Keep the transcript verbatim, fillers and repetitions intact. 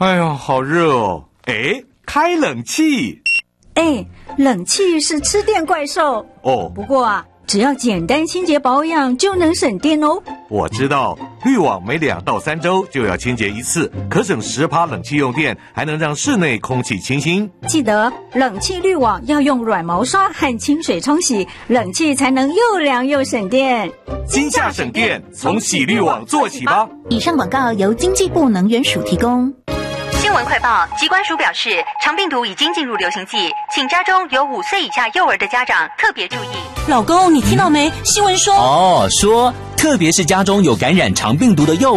哎呀，好热哦！哎，开冷气。 哎，冷气是吃电怪兽哦。 不过啊，只要简单清洁保养就能省电哦。 我知道，滤网每两到三周就要清洁一次，可省十趴冷气用电，还能让室内空气清新。 记得冷气滤网要用软毛刷和清水冲洗，冷气才能又凉又省电。 今夏省电，从洗滤网做起吧。 以上广告由经济部能源署提供。 新闻快报，疾管署表示，肠病毒已经进入流行季，请家中有五岁以下幼儿的家长特别注意。 老公，你听到没？新闻说哦，说特别是家中有感染肠病毒的幼